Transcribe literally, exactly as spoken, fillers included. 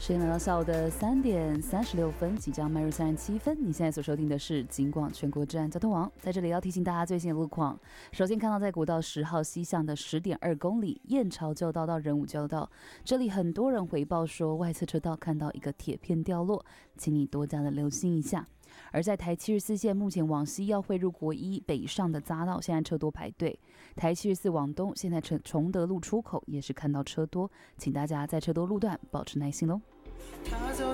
时间来到下午的三点三十六分，即将迈入三十七分。你现在所收听的是警广全国治安交通网，在这里要提醒大家最新的路况。首先看到在国道十号西向的十点二公里燕巢交道到仁武交道，这里很多人回报说外侧车道看到一个铁片掉落，请你多加的留心一下。而在台七十四线目前往西要汇入国一北上的匝道，现在车多排队。台七十四往东，现在崇德路出口也是看到车多，请大家在车多路段保持耐心喽。